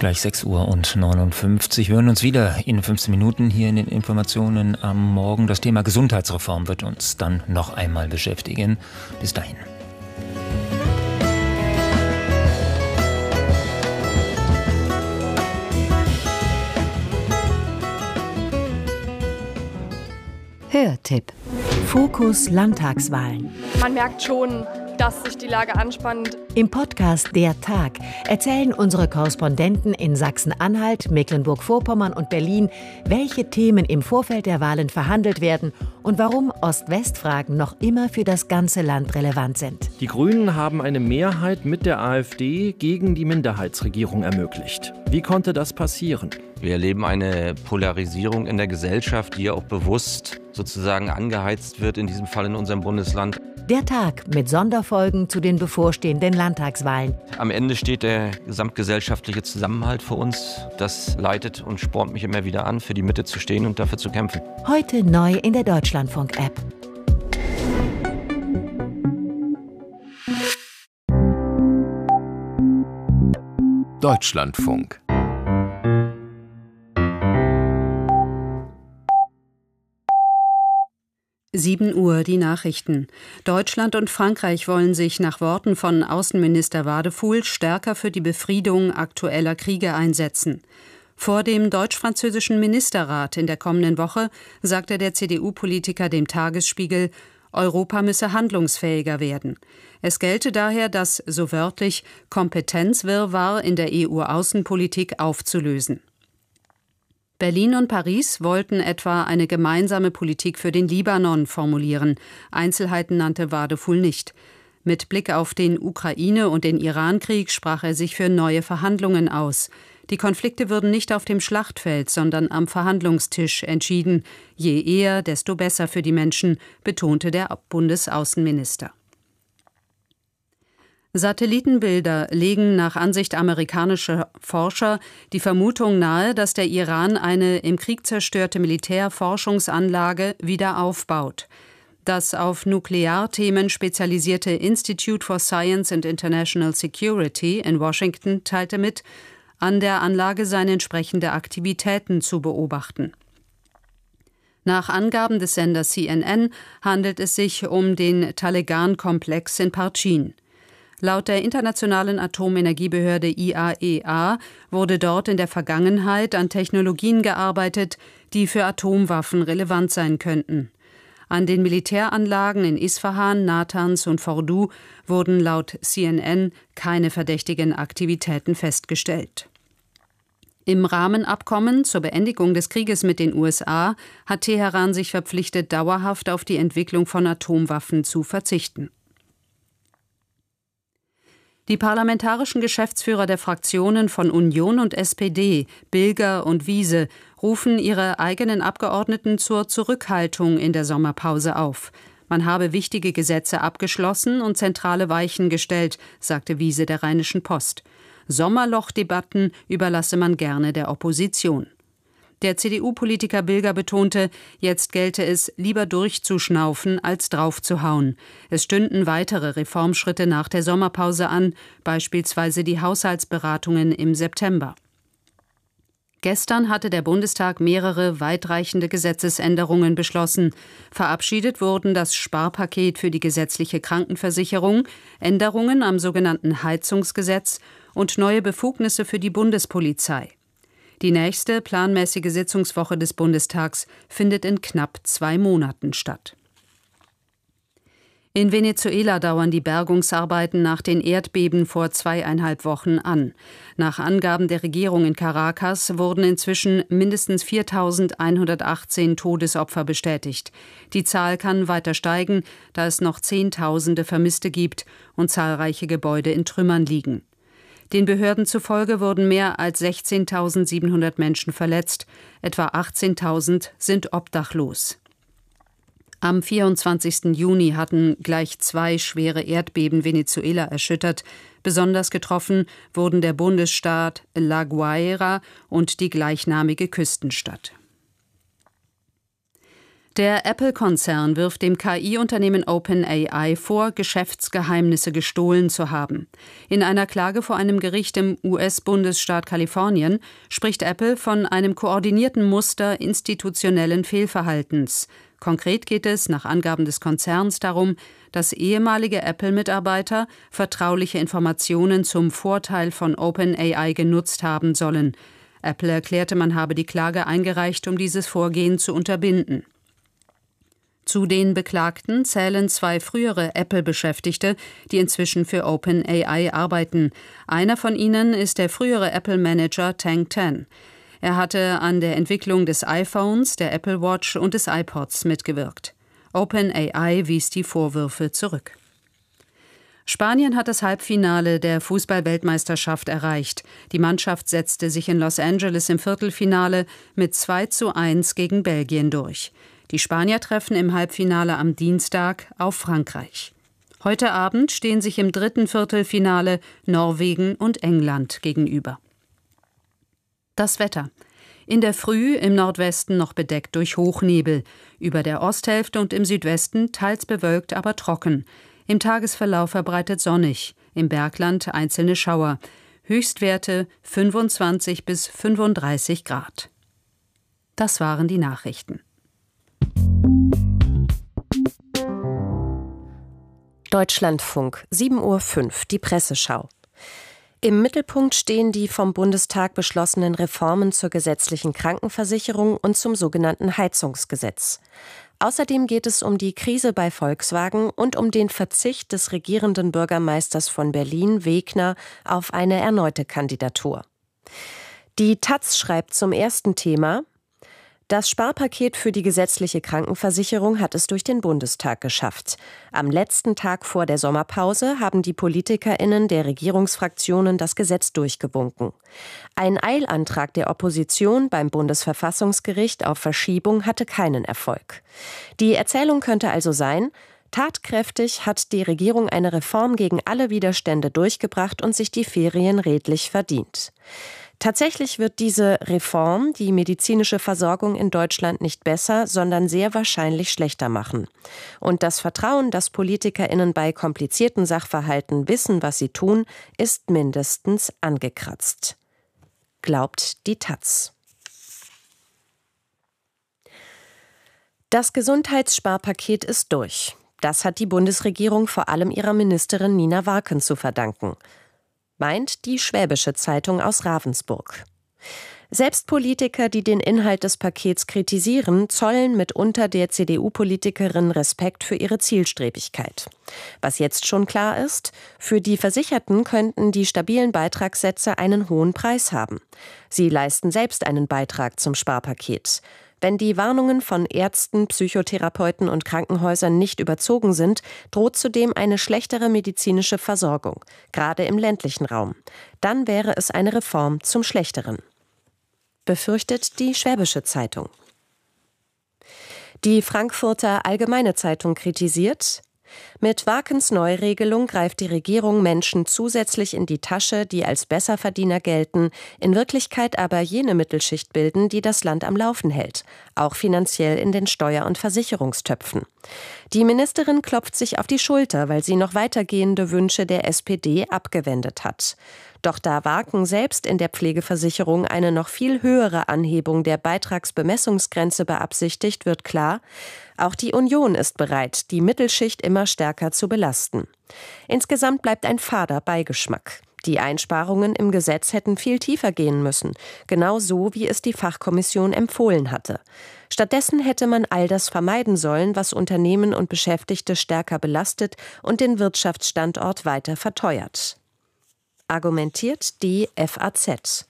Gleich 6:59 Uhr. Wir hören uns wieder in 15 Minuten hier in den Informationen am Morgen. Das Thema Gesundheitsreform wird uns dann noch einmal beschäftigen. Bis dahin. Hörtipp. Fokus Landtagswahlen. Man merkt schon, dass sich die Lage anspannt. Im Podcast Der Tag erzählen unsere Korrespondenten in Sachsen-Anhalt, Mecklenburg-Vorpommern und Berlin, welche Themen im Vorfeld der Wahlen verhandelt werden und warum Ost-West-Fragen noch immer für das ganze Land relevant sind. Die Grünen haben eine Mehrheit mit der AfD gegen die Minderheitsregierung ermöglicht. Wie konnte das passieren? Wir erleben eine Polarisierung in der Gesellschaft, die ja auch bewusst sozusagen angeheizt wird, in diesem Fall in unserem Bundesland. Der Tag mit Sonderfolgen zu den bevorstehenden Landtagswahlen. Am Ende steht der gesamtgesellschaftliche Zusammenhalt für uns. Das leitet und spornt mich immer wieder an, für die Mitte zu stehen und dafür zu kämpfen. Heute neu in der Deutschlandfunk-App. Deutschlandfunk. Uhr, die Nachrichten. Deutschland und Frankreich wollen sich nach Worten von Außenminister Wadefuhl stärker für die Befriedung aktueller Kriege einsetzen. Vor dem deutsch-französischen Ministerrat in der kommenden Woche sagte der CDU-Politiker dem Tagesspiegel, Europa müsse handlungsfähiger werden. Es gelte daher, das, so wörtlich, Kompetenzwirrwarr in der EU-Außenpolitik aufzulösen. Berlin und Paris wollten etwa eine gemeinsame Politik für den Libanon formulieren. Einzelheiten nannte Wadefuhl nicht. Mit Blick auf den Ukraine- und den Iran-Krieg sprach er sich für neue Verhandlungen aus. Die Konflikte würden nicht auf dem Schlachtfeld, sondern am Verhandlungstisch entschieden. Je eher, desto besser für die Menschen, betonte der Bundesaußenminister. Satellitenbilder legen nach Ansicht amerikanischer Forscher die Vermutung nahe, dass der Iran eine im Krieg zerstörte Militärforschungsanlage wieder aufbaut. Das auf Nuklearthemen spezialisierte Institute for Science and International Security in Washington teilte mit, an der Anlage seien entsprechende Aktivitäten zu beobachten. Nach Angaben des Senders CNN handelt es sich um den Talegan-Komplex in Parchin. Laut der Internationalen Atomenergiebehörde IAEA wurde dort in der Vergangenheit an Technologien gearbeitet, die für Atomwaffen relevant sein könnten. An den Militäranlagen in Isfahan, Natanz und Fordow wurden laut CNN keine verdächtigen Aktivitäten festgestellt. Im Rahmenabkommen zur Beendigung des Krieges mit den USA hat Teheran sich verpflichtet, dauerhaft auf die Entwicklung von Atomwaffen zu verzichten. Die parlamentarischen Geschäftsführer der Fraktionen von Union und SPD, Bilger und Wiese, rufen ihre eigenen Abgeordneten zur Zurückhaltung in der Sommerpause auf. Man habe wichtige Gesetze abgeschlossen und zentrale Weichen gestellt, sagte Wiese der Rheinischen Post. Sommerlochdebatten überlasse man gerne der Opposition. Der CDU-Politiker Bilger betonte, jetzt gelte es, lieber durchzuschnaufen, als draufzuhauen. Es stünden weitere Reformschritte nach der Sommerpause an, beispielsweise die Haushaltsberatungen im September. Gestern hatte der Bundestag mehrere weitreichende Gesetzesänderungen beschlossen. Verabschiedet wurden das Sparpaket für die gesetzliche Krankenversicherung, Änderungen am sogenannten Heizungsgesetz und neue Befugnisse für die Bundespolizei. Die nächste planmäßige Sitzungswoche des Bundestags findet in knapp 2 Monaten statt. In Venezuela dauern die Bergungsarbeiten nach den Erdbeben vor 2,5 Wochen an. Nach Angaben der Regierung in Caracas wurden inzwischen mindestens 4.118 Todesopfer bestätigt. Die Zahl kann weiter steigen, da es noch Zehntausende Vermisste gibt und zahlreiche Gebäude in Trümmern liegen. Den Behörden zufolge wurden mehr als 16.700 Menschen verletzt, etwa 18.000 sind obdachlos. Am 24. Juni hatten gleich 2 schwere Erdbeben Venezuela erschüttert. Besonders getroffen wurden der Bundesstaat La Guaira und die gleichnamige Küstenstadt. Der Apple-Konzern wirft dem KI-Unternehmen OpenAI vor, Geschäftsgeheimnisse gestohlen zu haben. In einer Klage vor einem Gericht im US-Bundesstaat Kalifornien spricht Apple von einem koordinierten Muster institutionellen Fehlverhaltens. Konkret geht es nach Angaben des Konzerns darum, dass ehemalige Apple-Mitarbeiter vertrauliche Informationen zum Vorteil von OpenAI genutzt haben sollen. Apple erklärte, man habe die Klage eingereicht, um dieses Vorgehen zu unterbinden. Zu den Beklagten zählen 2 frühere Apple-Beschäftigte, die inzwischen für OpenAI arbeiten. Einer von ihnen ist der frühere Apple-Manager Tank Tan. Er hatte an der Entwicklung des iPhones, der Apple Watch und des iPods mitgewirkt. OpenAI wies die Vorwürfe zurück. Spanien hat das Halbfinale der Fußball-Weltmeisterschaft erreicht. Die Mannschaft setzte sich in Los Angeles im Viertelfinale mit 2:1 gegen Belgien durch. Die Spanier treffen im Halbfinale am Dienstag auf Frankreich. Heute Abend stehen sich im 3. Viertelfinale Norwegen und England gegenüber. Das Wetter. In der Früh im Nordwesten noch bedeckt durch Hochnebel. Über der Osthälfte und im Südwesten teils bewölkt, aber trocken. Im Tagesverlauf verbreitet sonnig. Im Bergland einzelne Schauer. Höchstwerte 25 bis 35 Grad. Das waren die Nachrichten. Deutschlandfunk, 7:05 Uhr, die Presseschau. Im Mittelpunkt stehen die vom Bundestag beschlossenen Reformen zur gesetzlichen Krankenversicherung und zum sogenannten Heizungsgesetz. Außerdem geht es um die Krise bei Volkswagen und um den Verzicht des regierenden Bürgermeisters von Berlin, Wegner, auf eine erneute Kandidatur. Die taz schreibt zum ersten Thema: Das Sparpaket für die gesetzliche Krankenversicherung hat es durch den Bundestag geschafft. Am letzten Tag vor der Sommerpause haben die PolitikerInnen der Regierungsfraktionen das Gesetz durchgewunken. Ein Eilantrag der Opposition beim Bundesverfassungsgericht auf Verschiebung hatte keinen Erfolg. Die Erzählung könnte also sein: Tatkräftig hat die Regierung eine Reform gegen alle Widerstände durchgebracht und sich die Ferien redlich verdient. Tatsächlich wird diese Reform die medizinische Versorgung in Deutschland nicht besser, sondern sehr wahrscheinlich schlechter machen. Und das Vertrauen, dass PolitikerInnen bei komplizierten Sachverhalten wissen, was sie tun, ist mindestens angekratzt. Glaubt die taz. Das Gesundheitssparpaket ist durch. Das hat die Bundesregierung vor allem ihrer Ministerin Nina Warken zu verdanken. Meint die Schwäbische Zeitung aus Ravensburg. Selbst Politiker, die den Inhalt des Pakets kritisieren, zollen mitunter der CDU-Politikerin Respekt für ihre Zielstrebigkeit. Was jetzt schon klar ist: Für die Versicherten könnten die stabilen Beitragssätze einen hohen Preis haben. Sie leisten selbst einen Beitrag zum Sparpaket. Wenn die Warnungen von Ärzten, Psychotherapeuten und Krankenhäusern nicht überzogen sind, droht zudem eine schlechtere medizinische Versorgung, gerade im ländlichen Raum. Dann wäre es eine Reform zum Schlechteren. Befürchtet die Schwäbische Zeitung. Die Frankfurter Allgemeine Zeitung kritisiert: Mit Warkens Neuregelung greift die Regierung Menschen zusätzlich in die Tasche, die als Besserverdiener gelten, in Wirklichkeit aber jene Mittelschicht bilden, die das Land am Laufen hält, auch finanziell in den Steuer- und Versicherungstöpfen. Die Ministerin klopft sich auf die Schulter, weil sie noch weitergehende Wünsche der SPD abgewendet hat. Doch da Warken selbst in der Pflegeversicherung eine noch viel höhere Anhebung der Beitragsbemessungsgrenze beabsichtigt, wird klar: Auch die Union ist bereit, die Mittelschicht immer stärker zu belasten. Insgesamt bleibt ein fader Beigeschmack. Die Einsparungen im Gesetz hätten viel tiefer gehen müssen, genau so, wie es die Fachkommission empfohlen hatte. Stattdessen hätte man all das vermeiden sollen, was Unternehmen und Beschäftigte stärker belastet und den Wirtschaftsstandort weiter verteuert. Argumentiert die FAZ.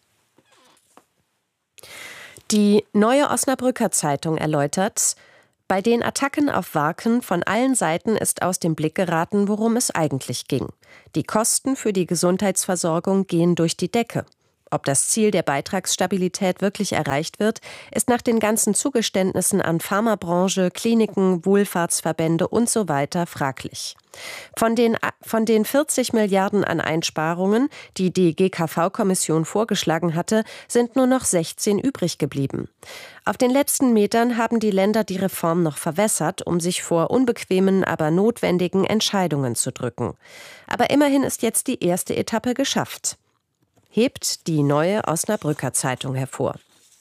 Die Neue Osnabrücker Zeitung erläutert: Bei den Attacken auf Warken von allen Seiten ist aus dem Blick geraten, worum es eigentlich ging. Die Kosten für die Gesundheitsversorgung gehen durch die Decke. Ob das Ziel der Beitragsstabilität wirklich erreicht wird, ist nach den ganzen Zugeständnissen an Pharmabranche, Kliniken, Wohlfahrtsverbände und so weiter fraglich. Von den 40 Milliarden an Einsparungen, die die GKV-Kommission vorgeschlagen hatte, sind nur noch 16 übrig geblieben. Auf den letzten Metern haben die Länder die Reform noch verwässert, um sich vor unbequemen, aber notwendigen Entscheidungen zu drücken. Aber immerhin ist jetzt die erste Etappe geschafft. Hebt die Neue Osnabrücker Zeitung hervor.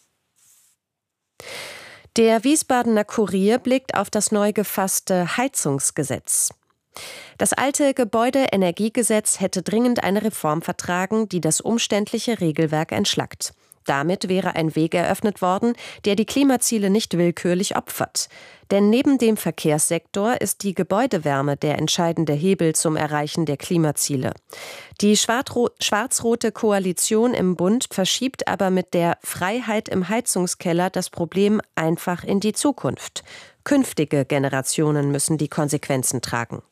Der Wiesbadener Kurier blickt auf das neu gefasste Heizungsgesetz. Das alte Gebäudeenergiegesetz hätte dringend eine Reform vertragen, die das umständliche Regelwerk entschlackt. Damit wäre ein Weg eröffnet worden, der die Klimaziele nicht willkürlich opfert. Denn neben dem Verkehrssektor ist die Gebäudewärme der entscheidende Hebel zum Erreichen der Klimaziele. Die schwarz-rote Koalition im Bund verschiebt aber mit der Freiheit im Heizungskeller das Problem einfach in die Zukunft. Künftige Generationen müssen die Konsequenzen tragen.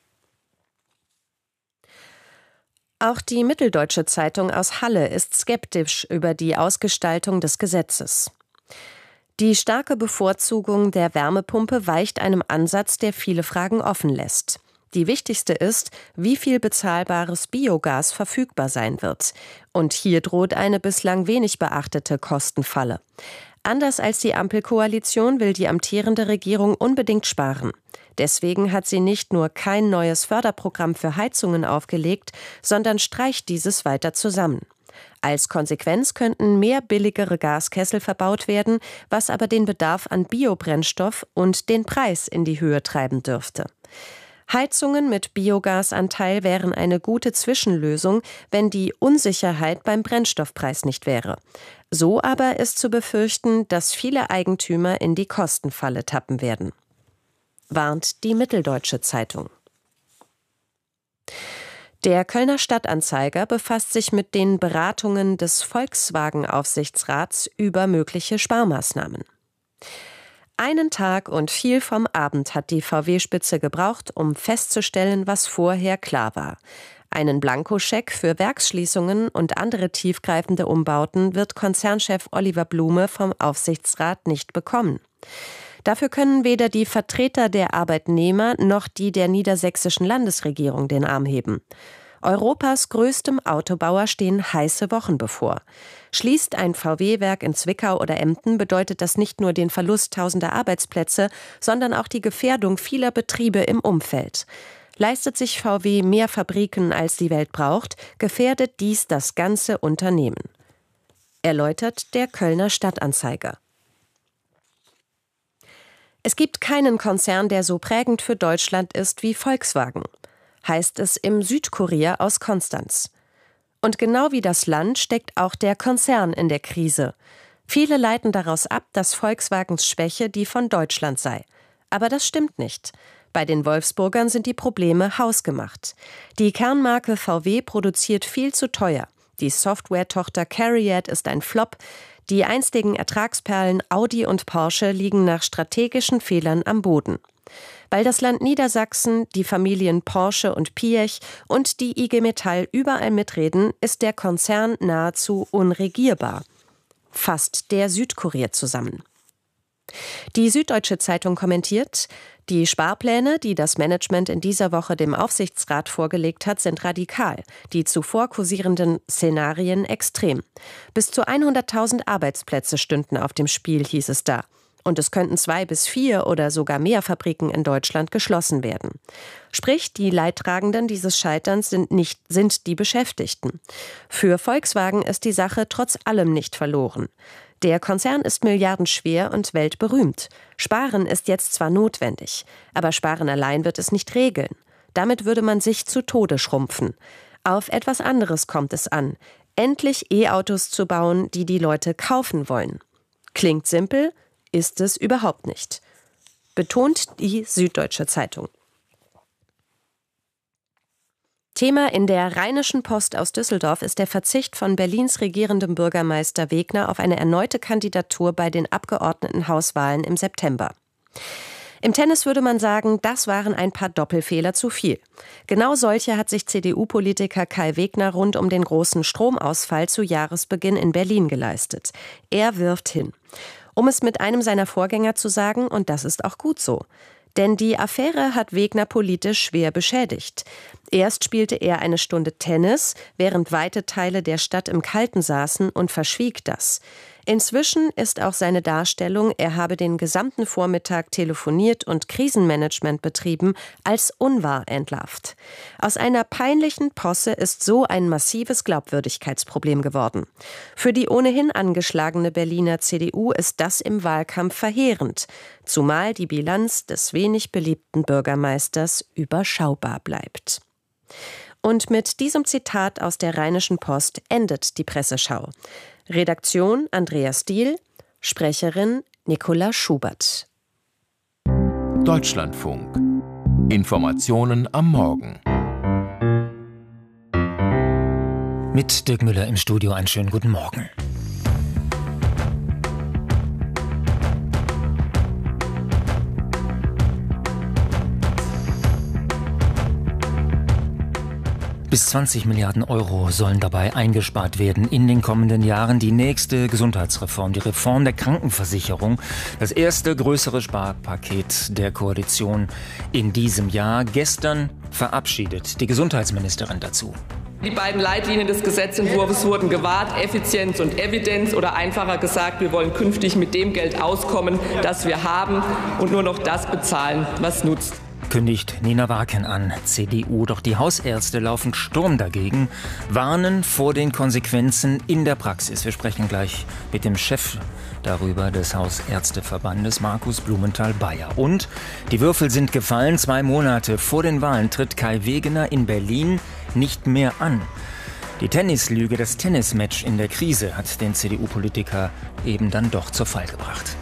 Auch die Mitteldeutsche Zeitung aus Halle ist skeptisch über die Ausgestaltung des Gesetzes. Die starke Bevorzugung der Wärmepumpe weicht einem Ansatz, der viele Fragen offen lässt. Die wichtigste ist, wie viel bezahlbares Biogas verfügbar sein wird. Und hier droht eine bislang wenig beachtete Kostenfalle. Anders als die Ampelkoalition will die amtierende Regierung unbedingt sparen. Deswegen hat sie nicht nur kein neues Förderprogramm für Heizungen aufgelegt, sondern streicht dieses weiter zusammen. Als Konsequenz könnten mehr billigere Gaskessel verbaut werden, was aber den Bedarf an Biobrennstoff und den Preis in die Höhe treiben dürfte. Heizungen mit Biogasanteil wären eine gute Zwischenlösung, wenn die Unsicherheit beim Brennstoffpreis nicht wäre. So aber ist zu befürchten, dass viele Eigentümer in die Kostenfalle tappen werden. Warnt die Mitteldeutsche Zeitung. Der Kölner Stadtanzeiger befasst sich mit den Beratungen des Volkswagen-Aufsichtsrats über mögliche Sparmaßnahmen. Einen Tag und viel vom Abend hat die VW-Spitze gebraucht, um festzustellen, was vorher klar war. Einen Blankoscheck für Werksschließungen und andere tiefgreifende Umbauten wird Konzernchef Oliver Blume vom Aufsichtsrat nicht bekommen. Dafür können weder die Vertreter der Arbeitnehmer noch die der niedersächsischen Landesregierung den Arm heben. Europas größtem Autobauer stehen heiße Wochen bevor. Schließt ein VW-Werk in Zwickau oder Emden, bedeutet das nicht nur den Verlust tausender Arbeitsplätze, sondern auch die Gefährdung vieler Betriebe im Umfeld. Leistet sich VW mehr Fabriken, als die Welt braucht, gefährdet dies das ganze Unternehmen. Erläutert der Kölner Stadtanzeiger. Es gibt keinen Konzern, der so prägend für Deutschland ist wie Volkswagen, heißt es im Südkurier aus Konstanz. Und genau wie das Land steckt auch der Konzern in der Krise. Viele leiten daraus ab, dass Volkswagens Schwäche die von Deutschland sei. Aber das stimmt nicht. Bei den Wolfsburgern sind die Probleme hausgemacht. Die Kernmarke VW produziert viel zu teuer. Die Software-Tochter CARIAD ist ein Flop. Die einstigen Ertragsperlen Audi und Porsche liegen nach strategischen Fehlern am Boden. Weil das Land Niedersachsen, die Familien Porsche und Piech und die IG Metall überall mitreden, ist der Konzern nahezu unregierbar. Fasst der Südkurier zusammen. Die Süddeutsche Zeitung kommentiert: Die Sparpläne, die das Management in dieser Woche dem Aufsichtsrat vorgelegt hat, sind radikal, die zuvor kursierenden Szenarien extrem. Bis zu 100.000 Arbeitsplätze stünden auf dem Spiel, hieß es da. Und es könnten 2 bis 4 oder sogar mehr Fabriken in Deutschland geschlossen werden. Sprich, die Leidtragenden dieses Scheiterns sind die Beschäftigten. Für Volkswagen ist die Sache trotz allem nicht verloren. Der Konzern ist milliardenschwer und weltberühmt. Sparen ist jetzt zwar notwendig, aber Sparen allein wird es nicht regeln. Damit würde man sich zu Tode schrumpfen. Auf etwas anderes kommt es an. Endlich E-Autos zu bauen, die die Leute kaufen wollen. Klingt simpel, ist es überhaupt nicht. Betont die Süddeutsche Zeitung. Thema in der Rheinischen Post aus Düsseldorf ist der Verzicht von Berlins regierendem Bürgermeister Wegner auf eine erneute Kandidatur bei den Abgeordnetenhauswahlen im September. Im Tennis würde man sagen, das waren ein paar Doppelfehler zu viel. Genau solche hat sich CDU-Politiker Kai Wegner rund um den großen Stromausfall zu Jahresbeginn in Berlin geleistet. Er wirft hin. Um es mit einem seiner Vorgänger zu sagen, und das ist auch gut so. Denn die Affäre hat Wegner politisch schwer beschädigt. Erst spielte er eine Stunde Tennis, während weite Teile der Stadt im Kalten saßen, und verschwieg das. Inzwischen ist auch seine Darstellung, er habe den gesamten Vormittag telefoniert und Krisenmanagement betrieben, als unwahr entlarvt. Aus einer peinlichen Posse ist so ein massives Glaubwürdigkeitsproblem geworden. Für die ohnehin angeschlagene Berliner CDU ist das im Wahlkampf verheerend, zumal die Bilanz des wenig beliebten Bürgermeisters überschaubar bleibt. Und mit diesem Zitat aus der Rheinischen Post endet die Presseschau. Redaktion Andreas Diehl, Sprecherin Nicola Schubert. Deutschlandfunk. Informationen am Morgen. Mit Dirk Müller im Studio, einen schönen guten Morgen. Bis 20 Milliarden Euro sollen dabei eingespart werden in den kommenden Jahren. Die nächste Gesundheitsreform, die Reform der Krankenversicherung, das erste größere Sparpaket der Koalition in diesem Jahr. Gestern verabschiedet die Gesundheitsministerin dazu. Die beiden Leitlinien des Gesetzentwurfs wurden gewahrt, Effizienz und Evidenz, oder einfacher gesagt, wir wollen künftig mit dem Geld auskommen, das wir haben, und nur noch das bezahlen, was nutzt. Kündigt Nina Waken an, CDU. Doch die Hausärzte laufen Sturm dagegen, warnen vor den Konsequenzen in der Praxis. Wir sprechen gleich mit dem Chef darüber des Hausärzteverbandes, Markus Blumenthal-Bayer. Und die Würfel sind gefallen. 2 Monate vor den Wahlen tritt Kai Wegener in Berlin nicht mehr an. Die Tennislüge, das Tennismatch in der Krise, hat den CDU-Politiker eben dann doch zur Fall gebracht.